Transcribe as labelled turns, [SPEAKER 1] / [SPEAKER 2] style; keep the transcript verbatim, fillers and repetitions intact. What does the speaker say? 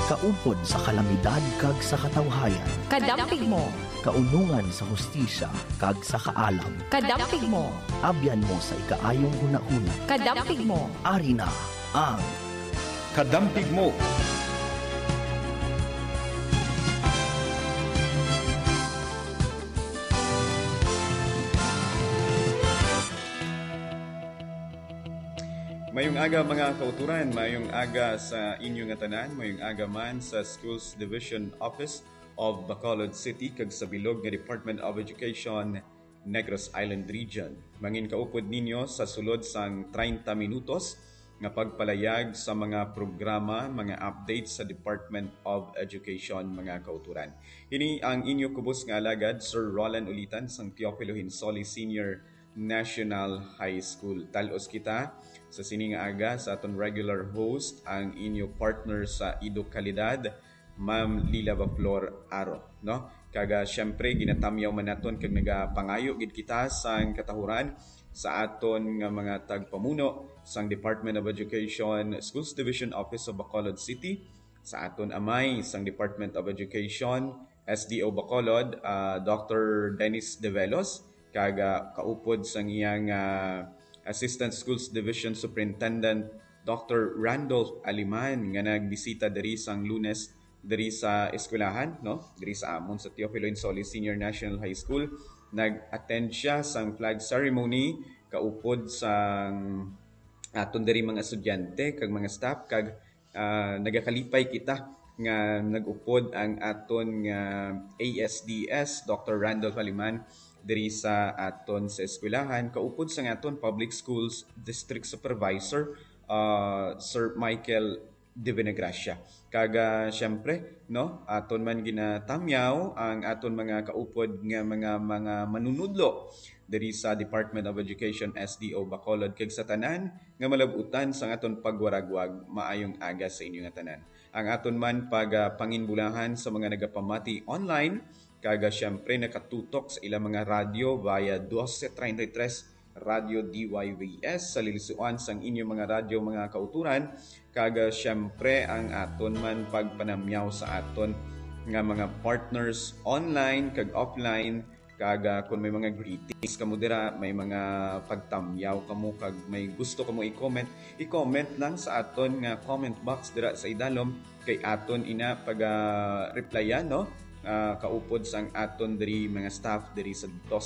[SPEAKER 1] kaupod sa kalamidad kag sa katawhayan,
[SPEAKER 2] Kadampig mo,
[SPEAKER 1] kaunungan sa hustisya kag sa kaalam,
[SPEAKER 2] kadampig mo,
[SPEAKER 1] abyan mo sa ikaayong hunahuna.
[SPEAKER 2] kadampig mo.
[SPEAKER 1] Ari na ang
[SPEAKER 3] Kadampig mo. Mayong aga mga kauturan, mayong aga sa inyong nga tanan, mayong aga man sa Schools Division Office of Bacolod City kag sa bilog nga Department of Education, Negros Island Region. Mangin kaupod ninyo sa sulod sang thirty minutos nga pagpalayag sa mga programa, mga updates sa Department of Education, mga kauturan. Ini ang inyo kubos nga alagad, Sir Roland Ulitan, sang Teofilo Hinsoli Senior National High School. Talos kita sa sining aga sa aton regular host, ang inyo partner sa Ido Kalidad, Ma'am Lila Baflor Aro, no? Kaga syempre ginatamyaw man naton kag nagapangayo gid kita sang katahuran sa aton nga mga tagpamuno sang Department of Education Schools Division Office of Bacolod City, sa aton amay sang Department of Education S D O Bacolod, uh, Doctor Dennis Develos, kaga kaupod sang iyang uh, Assistant Schools Division Superintendent Doctor Randolph Aliman nga nagbisita diri sang Lunes diri sa eskwelahan, no? Diri sa amon sa Teofilo Hinsoli Senior National High School. Nag-attend siya sang flag ceremony kaupod sang aton diri mga estudyante kag mga staff kag uh, nagakalipay kita nga nag-upod ang aton nga A S D S Doctor Randolph Aliman diri sa aton sa eskwelahan, kaupod sa aton Public Schools District Supervisor, uh, Sir Michael De Venegracia. Kaga syempre, no, aton man ginatamyaw ang aton mga kaupod nga mga mga manunudlo diri sa Department of Education S D O Bacolod kag sa tanan nga malabutan sa aton pagwaragwag. Maayong aga sa inyo nga tanan. Ang aton man pag uh, panginbulahan sa mga nagapamati online, kaga syempre nakatutok sa ilang mga radyo via twelve thirty-three Radio D Y V S sa lilisuan sang inyong mga radyo mga kauturan. Kaga syempre ang aton man pagpanamyaw sa aton nga mga partners online kag offline. Kaga kung may mga greetings kamo dira, may mga pagtamyaw kamo kag may gusto kamo i-comment, i-comment lang sa aton nga comment box dira sa idalom kay aton ina pag uh, replyan, no? Uh, kaupod sang aton diri mga staff diri sa